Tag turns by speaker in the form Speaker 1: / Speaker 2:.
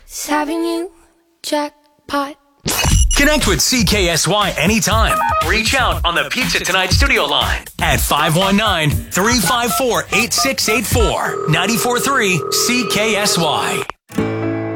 Speaker 1: It's having you, jackpot.
Speaker 2: Connect with CKSY anytime. Reach out on the Pizza Tonight studio line at 519-354-8684. 94.3 CKSY.